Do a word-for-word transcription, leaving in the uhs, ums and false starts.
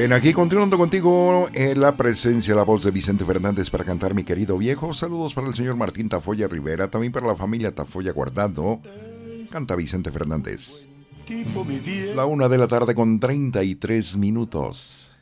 Bien, aquí continuando contigo en la presencia, la voz de Vicente Fernández para cantar Mi Querido Viejo. Saludos para el señor Martín Tafoya Rivera, también para la familia Tafoya Guardado. Canta Vicente Fernández. La una de la tarde con treinta y tres minutos.